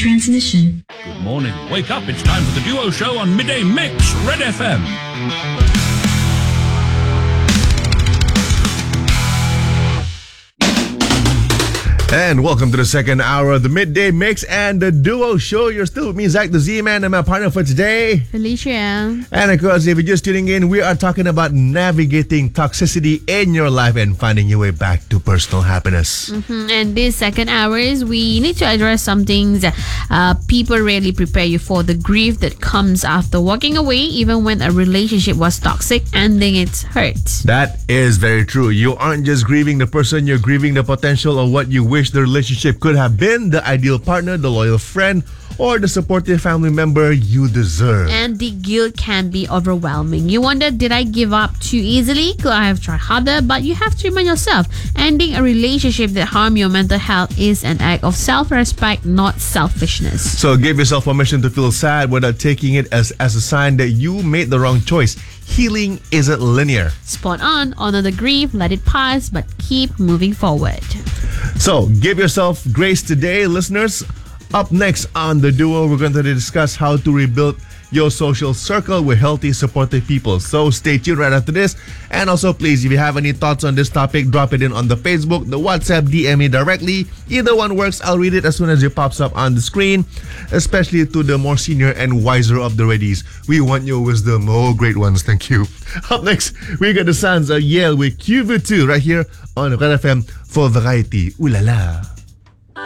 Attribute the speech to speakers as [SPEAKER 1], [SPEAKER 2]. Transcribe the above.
[SPEAKER 1] transmission.
[SPEAKER 2] Good morning. Wake up. It's time for the Duo Show on Midday Mix, Red FM.
[SPEAKER 3] And welcome to the second hour of the Midday Mix and the Duo Show. You're still with me, Zach the Z-Man, and my partner for today,
[SPEAKER 4] Felicia.
[SPEAKER 3] And of course, if you're just tuning in, we are talking about navigating toxicity in your life and finding your way back to personal happiness.
[SPEAKER 4] And this second hour is we need to address some things that people rarely prepare you for. The grief that comes after walking away, even when a relationship was toxic, ending its hurt.
[SPEAKER 3] That is very true. You aren't just grieving the person, you're grieving the potential of what you wish the relationship could have been, the ideal partner, the loyal friend, or the supportive family member you deserve.
[SPEAKER 4] And the guilt can be overwhelming. You wonder, did I give up too easily? Could I have tried harder? But you have to remind yourself, ending a relationship that harm your mental health is an act of self-respect, not selfishness.
[SPEAKER 3] So give yourself permission to feel sad without taking it as a sign that you made the wrong choice. Healing isn't linear.
[SPEAKER 4] Spot on. Honor the grief, let it pass, but keep moving forward.
[SPEAKER 3] So give yourself grace today, listeners. Up next on The Duo, we're going to discuss how to rebuild your social circle with healthy, supportive people. So stay tuned right after this. And also, please, if you have any thoughts on this topic, drop it in on the Facebook, the WhatsApp, DM me directly. Either one works. I'll read it as soon as it pops up on the screen. Especially to the more senior and wiser of the readies. We want your wisdom. Oh, great ones. Thank you. Up next, we got the sounds of Yale with QV2 right here on Red FM for Variety. Ooh la la.